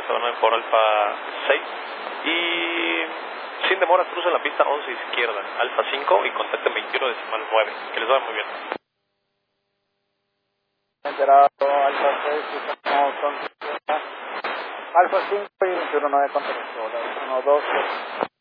se van por Alfa 6 y sin demora crucen la pista 11 izquierda, Alfa 5 y contacten 21.9. Que les vaya muy bien. Enterado, Alfa 6, estamos con Alfa 5 y 21.9 con 1, 2,